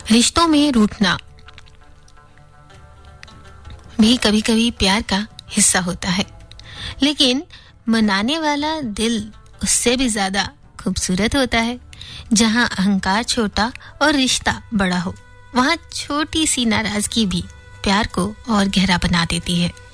रिश्तों में रूठना भी कभी-कभी प्यार का हिस्सा होता है, लेकिन मनाने वाला दिल उससे भी ज्यादा खूबसूरत होता है। जहां अहंकार छोटा और रिश्ता बड़ा हो, वहां छोटी सी नाराजगी भी प्यार को और गहरा बना देती है।